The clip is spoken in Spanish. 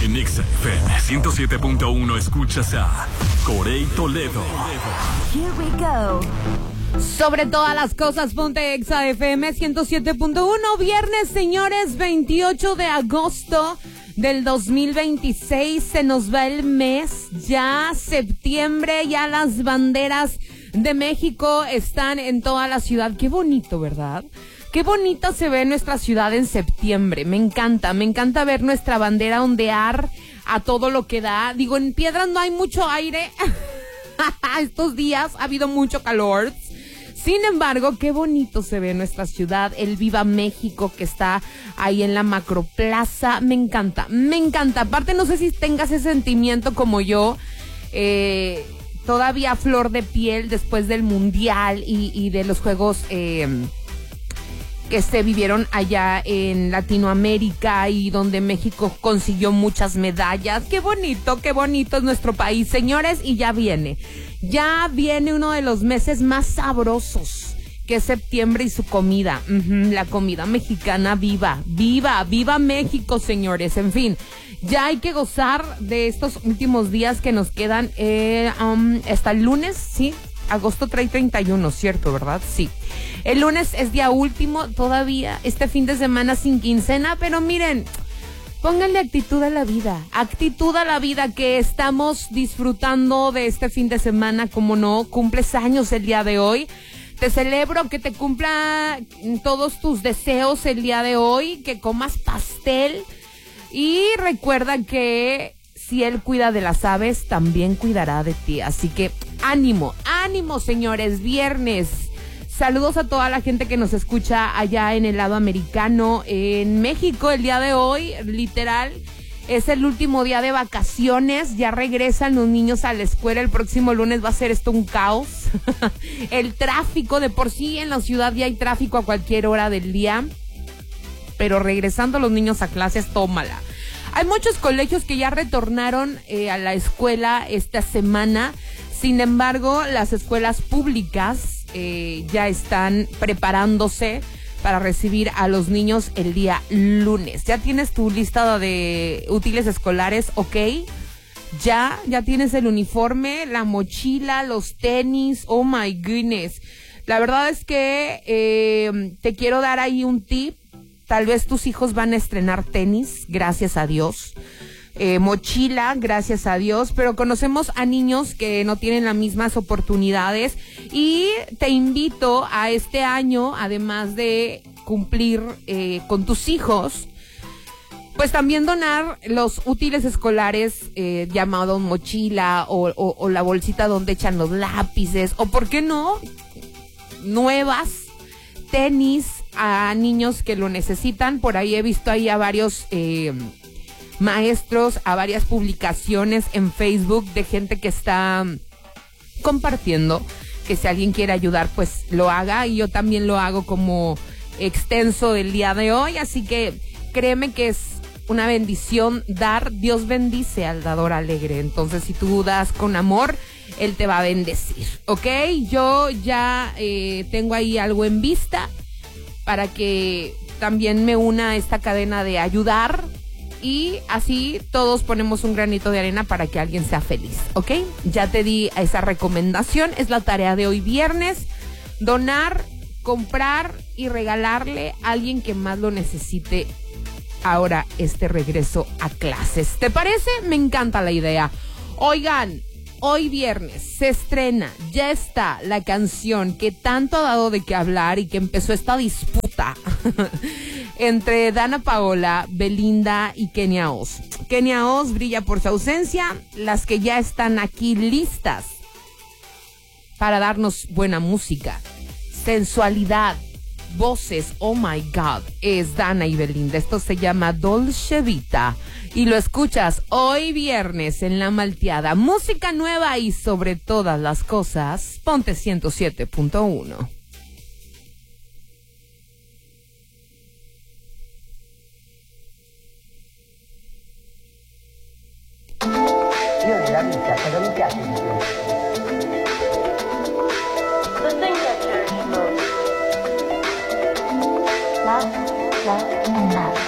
En Exa FM 107.1 escuchas a Corey Toledo. Here we go. Sobre todas las cosas, ponte Exa FM 107.1. Viernes, señores, 28 de agosto del 2026. Se nos va el mes, ya septiembre, ya las banderas de México están en toda la ciudad. Qué bonito, ¿verdad? Qué bonita se ve nuestra ciudad en septiembre. Me encanta ver nuestra bandera ondear a todo lo que da. Digo, en Piedras no hay mucho aire. Estos días ha habido mucho calor. Sin embargo, qué bonito se ve nuestra ciudad, el Viva México que está ahí en la Macroplaza. Me encanta. Aparte, no sé si tengas ese sentimiento como yo, todavía a flor de piel después del Mundial y de los Juegos que se vivieron allá en Latinoamérica y donde México consiguió muchas medallas. Qué bonito es nuestro país, señores, y ya viene uno de los meses más sabrosos, que es septiembre y su comida, la comida mexicana viva México, señores. En fin, ya hay que gozar de estos últimos días que nos quedan hasta el lunes, ¿sí? Agosto 31, ¿cierto, verdad? Sí. El lunes es día último, todavía este fin de semana sin quincena, pero miren, pónganle actitud a la vida, que estamos disfrutando de este fin de semana. Como no, cumples años el día de hoy. Te celebro que te cumpla todos tus deseos el día de hoy, que comas pastel y recuerda que si él cuida de las aves, también cuidará de ti. Así que ánimo, señores, viernes. Saludos a toda la gente que nos escucha allá en el lado americano. En México el día de hoy, literal, es el último día de vacaciones. Ya regresan los niños a la escuela. El próximo lunes va a ser esto un caos. El tráfico, de por sí en la ciudad ya hay tráfico a cualquier hora del día. Pero regresando los niños a clases, tómala. Hay muchos colegios que ya retornaron a la escuela esta semana. Sin embargo, las escuelas públicas ya están preparándose para recibir a los niños el día lunes. ¿Ya tienes tu lista de útiles escolares? ¿Ok? ¿Ya tienes el uniforme, la mochila, los tenis? Oh my goodness. La verdad es que te quiero dar ahí un tip. Tal vez tus hijos van a estrenar tenis, gracias a Dios. Mochila, gracias a Dios, pero conocemos a niños que no tienen las mismas oportunidades y te invito a este año, además de cumplir con tus hijos, pues también donar los útiles escolares llamados mochila o la bolsita donde echan los lápices, o por qué no, nuevas, tenis a niños que lo necesitan. Por ahí he visto ahí a varios maestros, a varias publicaciones en Facebook de gente que está compartiendo que si alguien quiere ayudar, pues lo haga, y yo también lo hago como extenso del día de hoy. Así que créeme que es una bendición dar. Dios bendice al dador alegre. Entonces, si tú das con amor, Él te va a bendecir, ¿ok? Yo ya tengo ahí algo en vista para que también me una a esta cadena de ayudar, y así todos ponemos un granito de arena para que alguien sea feliz, ¿ok? Ya te di esa recomendación. Es la tarea de hoy viernes: donar, comprar y regalarle a alguien que más lo necesite ahora este regreso a clases. ¿Te parece? Me encanta la idea. Oigan, hoy viernes se estrena, ya está la canción que tanto ha dado de qué hablar y que empezó esta disputa entre Dana Paola, Belinda y Kenia Oz. Kenia Oz brilla por su ausencia. Las que ya están aquí listas para darnos buena música, sensualidad, voces, oh my God, es Dana y Belinda. Esto se llama Dolce Vita y lo escuchas hoy viernes en La Malteada. Música nueva y sobre todas las cosas, ponte 107.1. Io nella vita cosa mi piace di più? The things I cherish most. Love, love, and love.